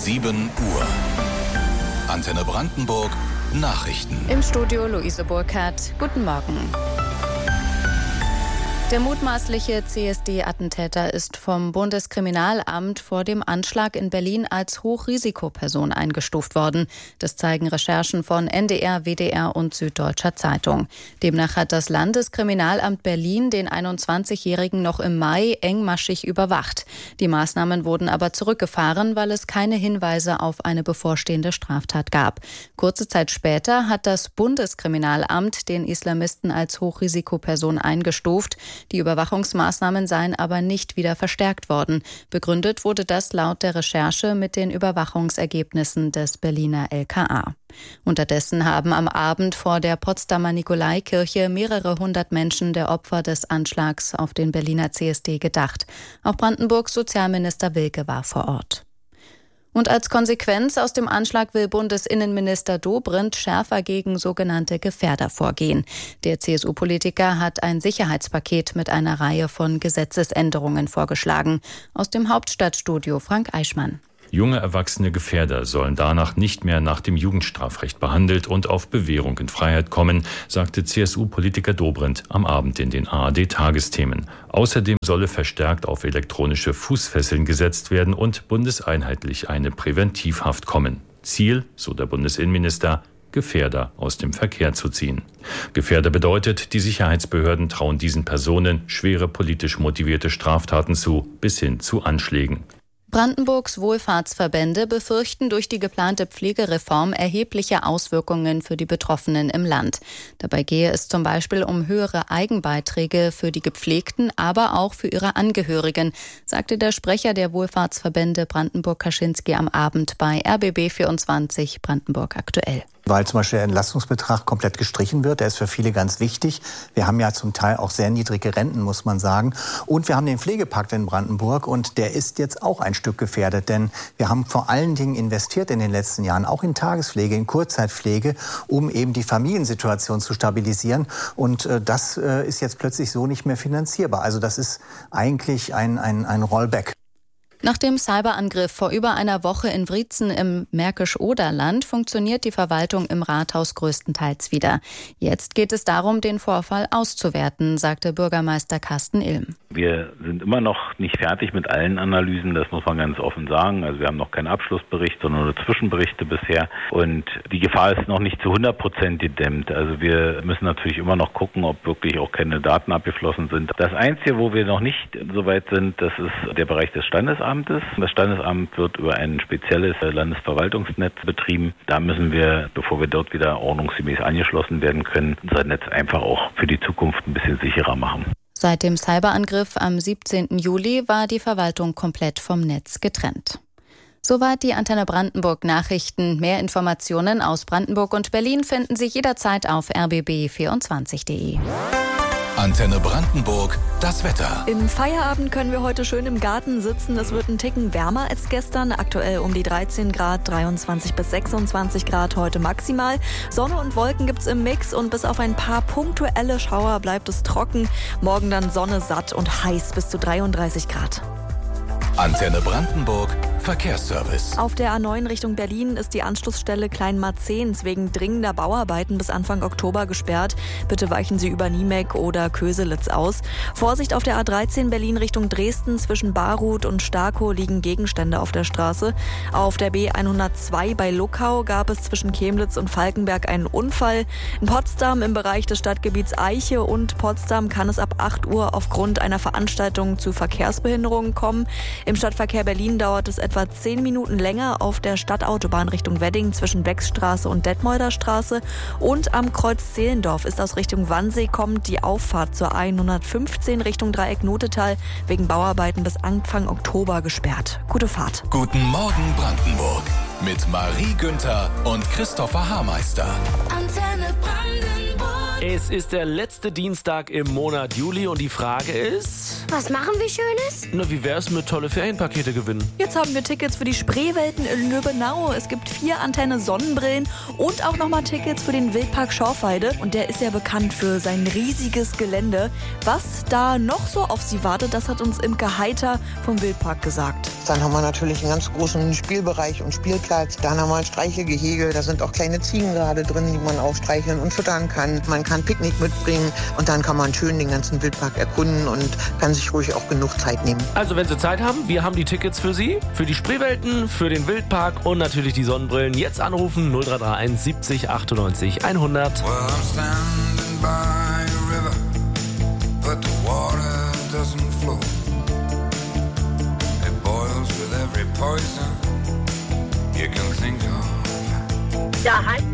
7 Uhr. Antenne Brandenburg, Nachrichten. Im Studio Luise Burkhardt. Guten Morgen. Der mutmaßliche CSD-Attentäter ist vom Bundeskriminalamt vor dem Anschlag in Berlin als Hochrisikoperson eingestuft worden. Das zeigen Recherchen von NDR, WDR und Süddeutscher Zeitung. Demnach hat das Landeskriminalamt Berlin den 21-Jährigen noch im Mai engmaschig überwacht. Die Maßnahmen wurden aber zurückgefahren, weil es keine Hinweise auf eine bevorstehende Straftat gab. Kurze Zeit später hat das Bundeskriminalamt den Islamisten als Hochrisikoperson eingestuft. Die Überwachungsmaßnahmen seien aber nicht wieder verstärkt worden. Begründet wurde das laut der Recherche mit den Überwachungsergebnissen des Berliner LKA. Unterdessen haben am Abend vor der Potsdamer Nikolaikirche mehrere hundert Menschen der Opfer des Anschlags auf den Berliner CSD gedacht. Auch Brandenburgs Sozialminister Wilke war vor Ort. Und als Konsequenz aus dem Anschlag will Bundesinnenminister Dobrindt schärfer gegen sogenannte Gefährder vorgehen. Der CSU-Politiker hat ein Sicherheitspaket mit einer Reihe von Gesetzesänderungen vorgeschlagen. Aus dem Hauptstadtstudio Frank Eichmann. Junge erwachsene Gefährder sollen danach nicht mehr nach dem Jugendstrafrecht behandelt und auf Bewährung in Freiheit kommen, sagte CSU-Politiker Dobrindt am Abend in den ARD-Tagesthemen. Außerdem solle verstärkt auf elektronische Fußfesseln gesetzt werden und bundeseinheitlich eine Präventivhaft kommen. Ziel, so der Bundesinnenminister, Gefährder aus dem Verkehr zu ziehen. Gefährder bedeutet, die Sicherheitsbehörden trauen diesen Personen schwere politisch motivierte Straftaten zu, bis hin zu Anschlägen. Brandenburgs Wohlfahrtsverbände befürchten durch die geplante Pflegereform erhebliche Auswirkungen für die Betroffenen im Land. Dabei gehe es zum Beispiel um höhere Eigenbeiträge für die Gepflegten, aber auch für ihre Angehörigen, sagte der Sprecher der Wohlfahrtsverbände Brandenburg-Kaczynski am Abend bei RBB 24 Brandenburg aktuell. Weil zum Beispiel der Entlastungsbetrag komplett gestrichen wird. Der ist für viele ganz wichtig. Wir haben ja zum Teil auch sehr niedrige Renten, muss man sagen. Und wir haben den Pflegepakt in Brandenburg und der ist jetzt auch ein Stück gefährdet. Denn wir haben vor allen Dingen investiert in den letzten Jahren, auch in Tagespflege, in Kurzzeitpflege, um eben die Familiensituation zu stabilisieren. Und das ist jetzt plötzlich so nicht mehr finanzierbar. Also das ist eigentlich ein Rollback. Nach dem Cyberangriff vor über einer Woche in Wriezen im Märkisch-Oderland funktioniert die Verwaltung im Rathaus größtenteils wieder. Jetzt geht es darum, den Vorfall auszuwerten, sagte Bürgermeister Carsten Ilm. Wir sind immer noch nicht fertig mit allen Analysen, das muss man ganz offen sagen. Also wir haben noch keinen Abschlussbericht, sondern nur Zwischenberichte bisher. Und die Gefahr ist noch nicht zu 100% gedämmt. Also wir müssen natürlich immer noch gucken, ob wirklich auch keine Daten abgeflossen sind. Das Einzige, wo wir noch nicht so weit sind, das ist der Bereich des Standesamtes. Das Standesamt wird über ein spezielles Landesverwaltungsnetz betrieben. Da müssen wir, bevor wir dort wieder ordnungsgemäß angeschlossen werden können, unser Netz einfach auch für die Zukunft ein bisschen sicherer machen. Seit dem Cyberangriff am 17. Juli war die Verwaltung komplett vom Netz getrennt. Soweit die Antenne Brandenburg Nachrichten. Mehr Informationen aus Brandenburg und Berlin finden Sie jederzeit auf rbb24.de. Antenne Brandenburg, das Wetter. Im Feierabend können wir heute schön im Garten sitzen. Es wird ein Ticken wärmer als gestern. Aktuell um die 13 Grad, 23 bis 26 Grad heute maximal. Sonne und Wolken gibt's im Mix und bis auf ein paar punktuelle Schauer bleibt es trocken. Morgen dann Sonne, satt und heiß bis zu 33 Grad. Antenne Brandenburg, Verkehrsservice. Auf der A9 Richtung Berlin ist die Anschlussstelle Kleinmarzehns wegen dringender Bauarbeiten bis Anfang Oktober gesperrt. Bitte weichen Sie über Niemek oder Köselitz aus. Vorsicht auf der A13 Berlin Richtung Dresden. Zwischen Baruth und Starkow liegen Gegenstände auf der Straße. Auf der B102 bei Luckau gab es zwischen Chemnitz und Falkenberg einen Unfall. In Potsdam im Bereich des Stadtgebiets Eiche und Potsdam kann es ab 8 Uhr aufgrund einer Veranstaltung zu Verkehrsbehinderungen kommen. Im Stadtverkehr Berlin dauert es etwa 10 Minuten länger auf der Stadtautobahn Richtung Wedding zwischen Wechsstraße und Detmolder Straße. Und am Kreuz Zehlendorf ist aus Richtung Wannsee kommend die Auffahrt zur A115 Richtung Dreieck Notetal wegen Bauarbeiten bis Anfang Oktober gesperrt. Gute Fahrt. Guten Morgen Brandenburg mit Marie Günther und Christopher Hameister. Antenne Brandenburg. Es ist der letzte Dienstag im Monat Juli und die Frage ist... Was machen wir Schönes? Na, wie wär's mit tolle Ferienpakete gewinnen? Jetzt haben wir Tickets für die Spreewelten in Lübbenau. Es gibt 4 Antenne-Sonnenbrillen und auch nochmal Tickets für den Wildpark Schorfheide. Und der ist ja bekannt für sein riesiges Gelände. Was da noch so auf Sie wartet, das hat uns Imke Heiter vom Wildpark gesagt. Dann haben wir natürlich einen ganz großen Spielbereich und Spielplatz. Dann haben wir ein Streichelgehege. Da sind auch kleine Ziegen gerade drin, die man auch streicheln und füttern kann. Man kann Picknick mitbringen und dann kann man schön den ganzen Wildpark erkunden und kann sich ruhig auch genug Zeit nehmen. Also wenn Sie Zeit haben, wir haben die Tickets für Sie, für die Spreewelten, für den Wildpark und natürlich die Sonnenbrillen. Jetzt anrufen 0331 70 98 100. Well, I'm standing by a river, but the water doesn't flow. It boils with every poison you can think of. Ja, hi